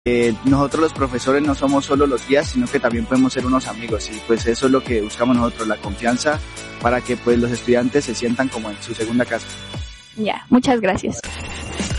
Nosotros los profesores no somos solo los guías, sino que también podemos ser unos amigos, y pues eso es lo que buscamos nosotros, la confianza para que pues los estudiantes se sientan como en su segunda casa. Ya, muchas gracias.